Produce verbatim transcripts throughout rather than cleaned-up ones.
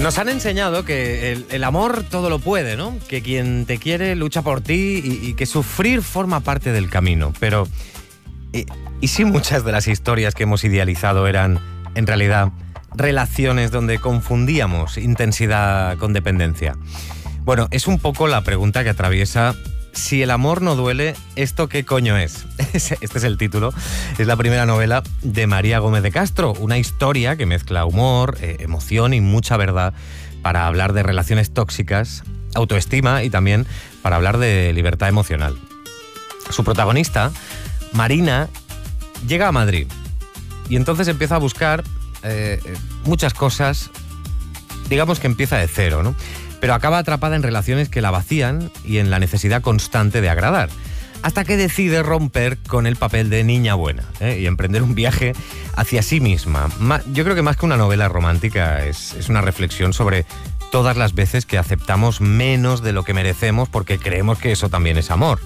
Nos han enseñado que el, el amor todo lo puede, ¿no? Que quien te quiere lucha por ti y, y que sufrir forma parte del camino. Pero, ¿y, y si muchas de las historias que hemos idealizado eran, en realidad, relaciones donde confundíamos intensidad con dependencia? Bueno, es un poco la pregunta que atraviesa Si el amor no duele, ¿esto qué coño es? Este es el título. Es la primera novela de María Gómez de Castro, una historia que mezcla humor, eh, emoción y mucha verdad para hablar de relaciones tóxicas, autoestima y también para hablar de libertad emocional. Su protagonista, Marina, llega a Madrid y entonces empieza a buscar eh, muchas cosas, digamos que empieza de cero, ¿no? Pero acaba atrapada en relaciones que la vacían y en la necesidad constante de agradar, hasta que decide romper con el papel de niña buena, ¿eh? y emprender un viaje hacia sí misma. Yo creo que más que una novela romántica es, es una reflexión sobre todas las veces que aceptamos menos de lo que merecemos porque creemos que eso también es amor.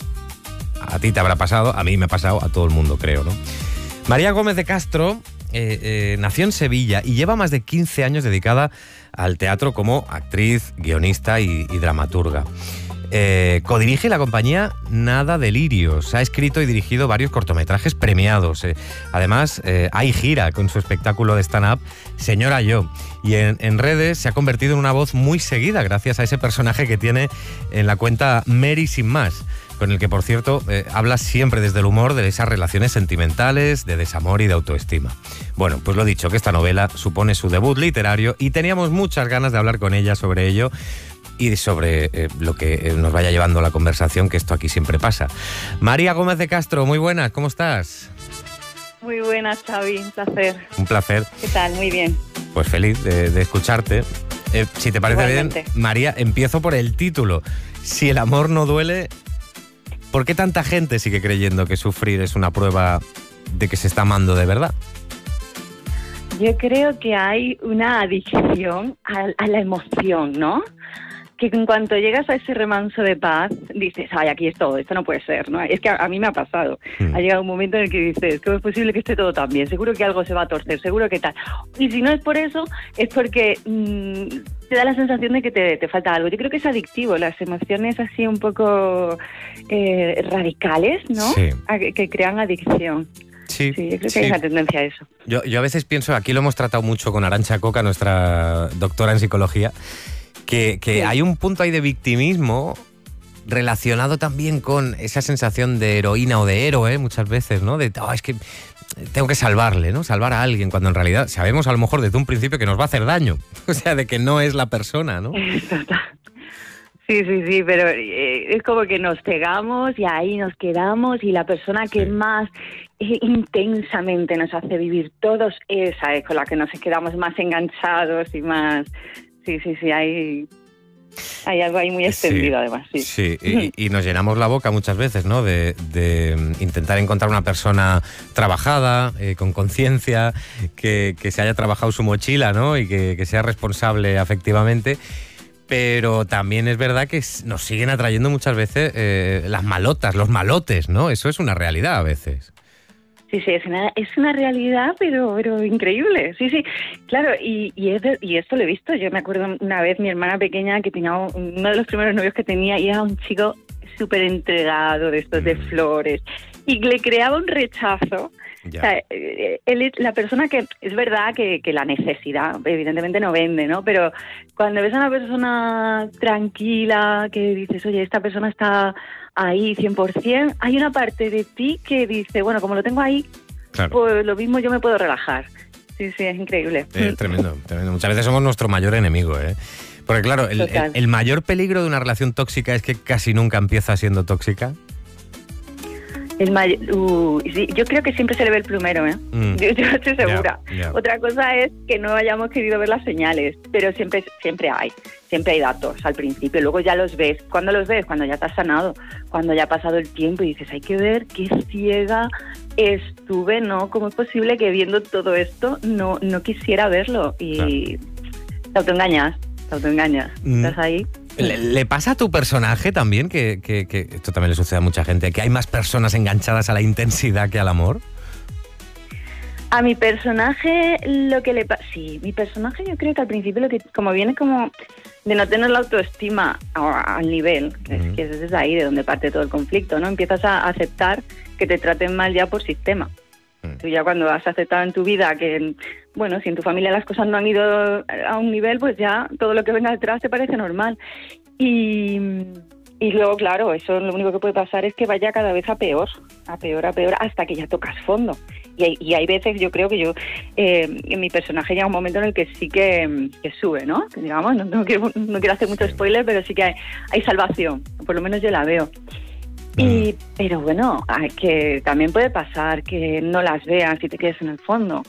A ti te habrá pasado, a mí me ha pasado, a todo el mundo creo, ¿no? María Gómez de Castro eh, eh, nació en Sevilla y lleva más de quince años dedicada al teatro como actriz, guionista y, y dramaturga. Eh, codirige la compañía Nada Delirios. Ha escrito y dirigido varios cortometrajes premiados. Eh, además, eh, hay gira con su espectáculo de stand-up Señora Yo. Y en, en redes se ha convertido en una voz muy seguida gracias a ese personaje que tiene en la cuenta Mary Sin Más, con el que, por cierto, eh, habla siempre desde el humor de esas relaciones sentimentales, de desamor y de autoestima. Bueno, pues lo dicho, que esta novela supone su debut literario y teníamos muchas ganas de hablar con ella sobre ello y sobre eh, lo que nos vaya llevando la conversación, que esto aquí siempre pasa. María Gómez de Castro, muy buenas, ¿cómo estás? Muy buenas, Xavi, un placer. Un placer. ¿Qué tal? Muy bien. Pues feliz de, de escucharte. Eh, si te parece Igualmente. bien, María, empiezo por el título. Si el amor no duele, ¿por qué tanta gente sigue creyendo que sufrir es una prueba de que se está amando de verdad? Yo creo que hay una adicción a, a la emoción, ¿no? Que en cuanto llegas a ese remanso de paz, dices, ay, aquí es todo, esto no puede ser, ¿no? Es que a, a mí me ha pasado. Mm. Ha llegado un momento en el que dices, ¿cómo es posible que esté todo tan bien? Seguro que algo se va a torcer, seguro que tal. Y si no es por eso, es porque mmm, te da la sensación de que te, te falta algo. Yo creo que es adictivo, las emociones así un poco eh, radicales, ¿no? Sí. A, que, que crean adicción. Sí, sí, yo creo que sí. hay una tendencia a eso. Yo, yo a veces pienso, aquí lo hemos tratado mucho con Arantxa Coca, nuestra doctora en psicología, que, que sí. hay un punto ahí de victimismo relacionado también con esa sensación de heroína o de héroe muchas veces, ¿no? De, oh, es que tengo que salvarle, ¿no? Salvar a alguien, cuando en realidad sabemos a lo mejor desde un principio que nos va a hacer daño. O sea, de que no es la persona, ¿no? Sí, sí, sí, pero eh, es como que nos pegamos y ahí nos quedamos y la persona que sí. más eh, intensamente nos hace vivir todos, esa es con la que nos quedamos más enganchados y más... Sí, sí, sí, hay, hay algo ahí muy extendido, sí, además. Sí, sí. Y, y nos llenamos la boca muchas veces, ¿no? De, de intentar encontrar una persona trabajada, eh, con conciencia, que, que se haya trabajado su mochila, ¿no? Y que, que sea responsable afectivamente. Pero también es verdad que nos siguen atrayendo muchas veces eh, las malotas, los malotes, ¿no? Eso es una realidad a veces. Sí, sí, es una, es una realidad, pero, pero increíble. Sí, sí, claro, y, y, es de, y esto lo he visto. Yo me acuerdo una vez mi hermana pequeña que tenía uno de los primeros novios que tenía y era un chico súper entregado, de estos mm. de flores, y le creaba un rechazo. Ya. O sea, él, la persona que, es verdad que, que la necesidad evidentemente no vende, ¿no? Pero cuando ves a una persona tranquila, que dices, oye, esta persona está ahí cien por ciento, hay una parte de ti que dice, bueno, como lo tengo ahí, claro, pues lo mismo yo me puedo relajar. Sí, sí, es increíble. Eh, tremendo, tremendo. Muchas veces somos nuestro mayor enemigo, ¿eh? Porque claro, el, el, el mayor peligro de una relación tóxica es que casi nunca empieza siendo tóxica. El may- uh, sí, yo creo que siempre se le ve el plumero, ¿eh? Mm. Yo, yo estoy segura. Yeah, yeah. Otra cosa es que no hayamos querido ver las señales, pero siempre siempre hay, siempre hay datos al principio, luego ya los ves. ¿Cuándo los ves? Cuando ya te has sanado, cuando ya ha pasado el tiempo y dices, hay que ver qué ciega estuve, ¿no? ¿Cómo es posible que viendo todo esto no, no quisiera verlo? Y claro, te autoengañas, te autoengañas. Mm. ¿Estás ahí? ¿Le, ¿Le pasa a tu personaje también, que, que, que esto también le sucede a mucha gente, que hay más personas enganchadas a la intensidad que al amor? A mi personaje lo que le pasa... Sí, mi personaje yo creo que al principio lo que como viene como de no tener la autoestima a- al nivel, que es Ujú. que es desde ahí de donde parte todo el conflicto, ¿no? Empiezas a aceptar que te traten mal ya por sistema. Mm. Tú ya cuando has aceptado en tu vida que, bueno, si en tu familia las cosas no han ido a un nivel, pues ya todo lo que venga detrás te parece normal. Y, y luego, claro, eso lo único que puede pasar es que vaya cada vez a peor, a peor, a peor, hasta que ya tocas fondo. Y hay, y hay veces, yo creo que yo, eh, en mi personaje llega un momento en el que sí que, que sube, ¿no? Que digamos, no, no, quiero, no quiero hacer mucho spoiler, pero sí que hay, hay salvación, por lo menos yo la veo. Y, pero bueno, hay que también puede pasar que no las veas y te quedes en el fondo.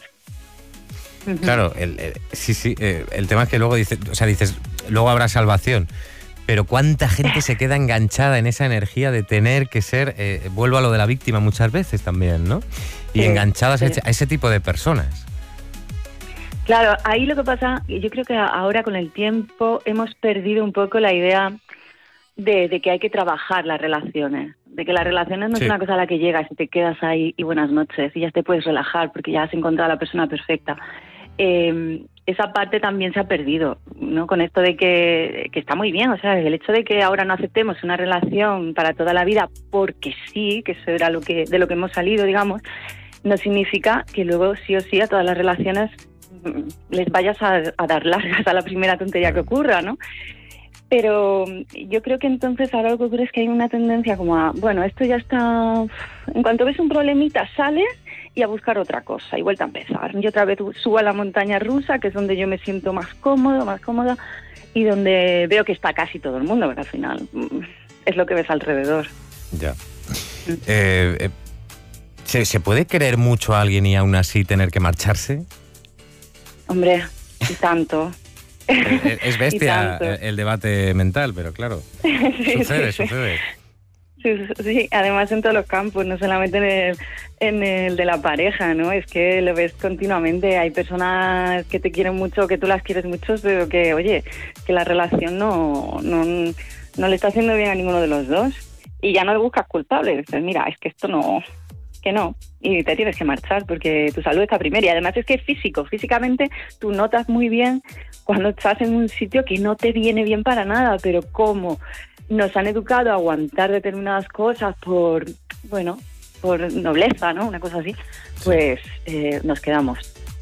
Claro, el, el- sí, sí, eh, el tema es que luego dices, o sea, dices, luego habrá salvación, pero cuánta gente se queda enganchada en esa energía de tener que ser, eh, vuelvo a lo de la víctima muchas veces también, ¿no? Y Sí, enganchadas a, sí. ese, a ese tipo de personas. Claro, ahí lo que pasa, yo creo que ahora con el tiempo hemos perdido un poco la idea de, de que hay que trabajar las relaciones, de que las relaciones no Sí. es una cosa a la que llegas y te quedas ahí y buenas noches y ya te puedes relajar porque ya has encontrado a la persona perfecta. Eh, esa parte también se ha perdido, ¿no? Con esto de que, que está muy bien, o sea, el hecho de que ahora no aceptemos una relación para toda la vida porque sí, que eso era lo que, de lo que hemos salido, digamos, no significa que luego sí o sí a todas las relaciones mm, les vayas a, a dar largas a la primera tontería que ocurra, ¿no? Pero yo creo que entonces ahora lo que ocurre es que hay una tendencia como a, bueno, esto ya está, en cuanto ves un problemita sales y a buscar otra cosa y vuelta a empezar. Y otra vez subo a la montaña rusa, que es donde yo me siento más cómodo, más cómoda y donde veo que está casi todo el mundo, porque al final mm, es lo que ves alrededor. Ya. Eh, eh, ¿se, ¿Se puede querer mucho a alguien y aún así tener que marcharse? Hombre, y tanto. Eh, Es Y bestia tanto. el, el debate mental, pero claro, Sí, sucede, sí, sí. sucede. Sí, sí, además en todos los campos, no solamente en el, en el de la pareja, ¿no? Es que lo ves continuamente. Hay personas que te quieren mucho, que tú las quieres mucho, pero que, oye, que la relación no, no, no le está haciendo bien a ninguno de los dos. Y ya no le buscas culpable. Dices, mira, es que esto no, que no. Y te tienes que marchar porque tu salud está primero. Y además es que es físico. Físicamente tú notas muy bien cuando estás en un sitio que no te viene bien para nada, pero como nos han educado a aguantar determinadas cosas por, bueno, por nobleza, ¿no? Una cosa así, pues eh, nos quedamos.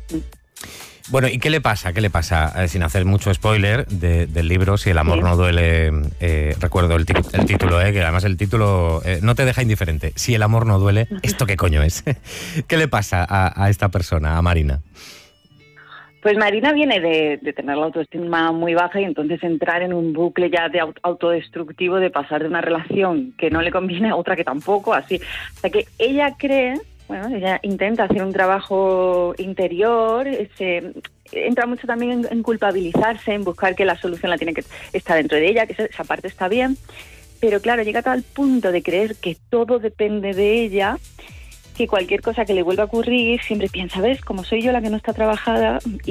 Bueno, ¿y qué le pasa? ¿Qué le pasa? Eh, sin hacer mucho spoiler de- del libro, Si el amor Sí. no duele, eh, recuerdo el, ti- el título, eh, que además el título eh, no te deja indiferente. Si el amor no duele, ¿esto qué coño es? ¿Qué le pasa a, a esta persona, a Marina? Pues Marina viene de, de tener la autoestima muy baja y entonces entrar en un bucle ya de aut- autodestructivo de pasar de una relación que no le conviene a otra que tampoco, así. O sea que ella cree, bueno, ella intenta hacer un trabajo interior, se entra mucho también en, en culpabilizarse, en buscar que la solución la tiene que estar dentro de ella, que esa, esa parte está bien, pero claro, llega a tal punto de creer que todo depende de ella, que cualquier cosa que le vuelva a ocurrir siempre piensa, ¿ves? Como soy yo la que no está trabajada